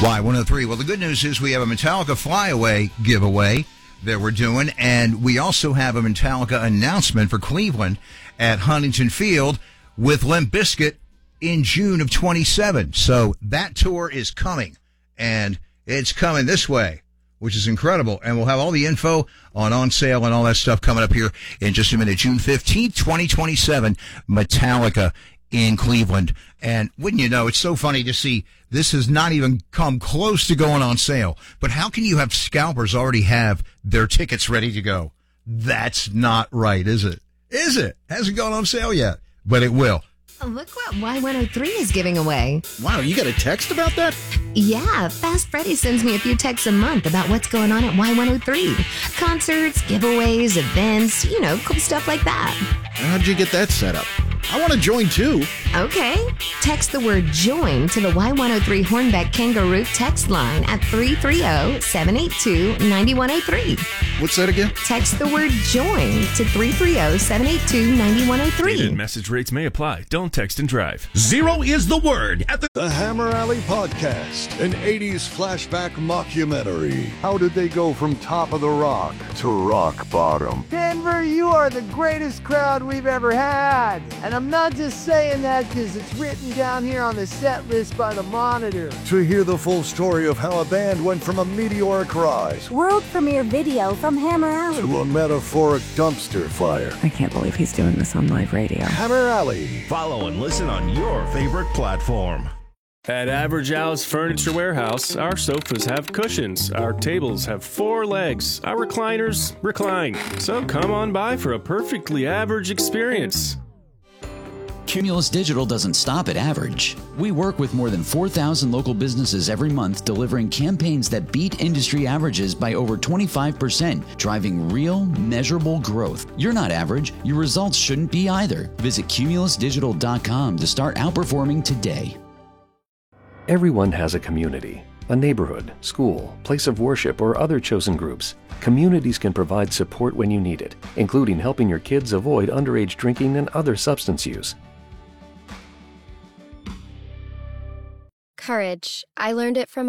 Y103. Well, the good news is we have a Metallica Flyaway giveaway that we're doing, and we also have a Metallica announcement for Cleveland at Huntington Field with Limp Bizkit in June of 27. So that tour is coming, and it's coming this way, which is incredible. And we'll have all the info on sale and all that stuff coming up here in just a minute. June 15th, 2027, Metallica in Cleveland. And wouldn't you know, it's so funny to see this has not even come close to going on sale. But how can you have scalpers already have their tickets ready to go? That's not right, is it? Is it? Hasn't gone on sale yet, but it will. Oh, look what Y103 is giving away. Wow, you got a text about that? Yeah, Fast Freddy sends me a few texts a month about what's going on at Y103. Concerts, giveaways, events, cool stuff like that. How'd you get that set up? I want to join too. Okay. Text the word JOIN to the Y103 Hornbeck Kangaroo text line at 330-782-9103. What's that again? Text the word JOIN to 330-782-9103. Message rates may apply. Don't text and drive. Zero is the word at The Hammer Alley Podcast, an 80s flashback mockumentary. How did they go from top of the rock to rock bottom? Denver, you are the greatest crowd we've ever had. And I'm not just saying that because it's written down here on the set list by the Monitor. To hear the full story of how a band went from a meteoric rise world premiere video from Hammer Alley to a metaphoric dumpster fire. I can't believe he's doing this on live radio. Hammer Alley. Follow and listen on your favorite platform. At Average Al's Furniture Warehouse, our sofas have cushions, our tables have 4 legs, our recliners recline. So come on by for a perfectly average experience. Cumulus Digital doesn't stop at average. We work with more than 4,000 local businesses every month, delivering campaigns that beat industry averages by over 25%, driving real, measurable growth. You're not average. Your results shouldn't be either. Visit cumulusdigital.com to start outperforming today. Everyone has a community, a neighborhood, school, place of worship, or other chosen groups. Communities can provide support when you need it, including helping your kids avoid underage drinking and other substance use. Courage. I learned it from